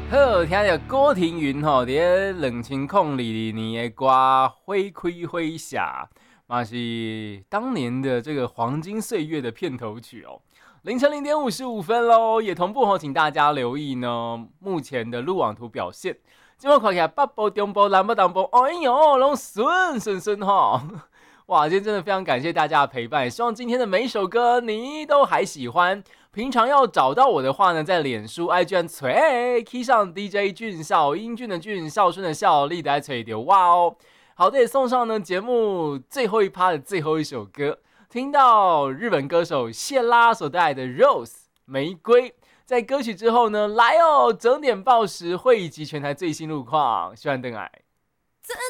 好，听到郭庭云吼，伫2002年的歌《花开花谢》，嘛是当年的这个黄金岁月的片头曲哦。凌晨0:55喽，也同步请大家留意呢目前的路网图表现。今晚看起来北部、中部、南部、东部，哎呦，拢顺哈。哇，今天真的非常感谢大家的陪伴，希望今天的每一首歌你都还喜欢。平常要找到我的话呢，在脸书 IG 和吹 key 上 DJ 俊孝，英俊的俊，孝顺的孝，立在吹丢哇哦。好的，也送上呢节目最后一趴的最后一首歌，听到日本歌手谢拉所带来的 Rose 玫瑰。在歌曲之后呢，来哦，整点报时汇集全台最新路况，希望邓爱。